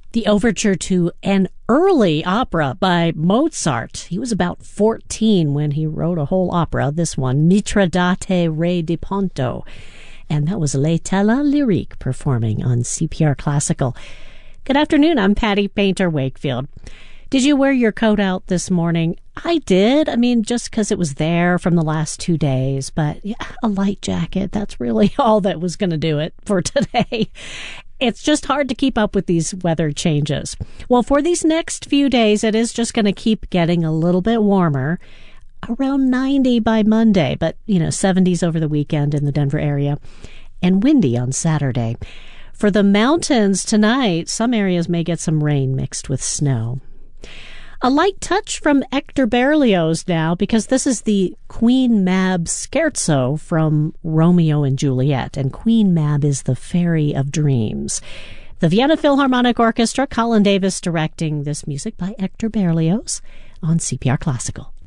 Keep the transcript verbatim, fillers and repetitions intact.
The overture to an early opera by Mozart. He was about fourteen when he wrote a whole opera, this one, Mitridate Re di Ponto. And that was Les Talents Lyriques performing on C P R Classical. Good afternoon, I'm Patty Painter Wakefield. Did you wear your coat out this morning? I did. I mean, just because it was there from the last two days. But yeah, a light jacket, that's really all that was going to do it for today. It's just hard to keep up with these weather changes. Well, for these next few days, it is just going to keep getting a little bit warmer, around ninety by Monday, but, you know, seventies over the weekend in the Denver area, and windy on Saturday. For the mountains tonight, some areas may get some rain mixed with snow. A light touch from Hector Berlioz now, because this is the Queen Mab scherzo from Romeo and Juliet, and Queen Mab is the fairy of dreams. The Vienna Philharmonic Orchestra, Colin Davis directing this music by Hector Berlioz on C P R Classical.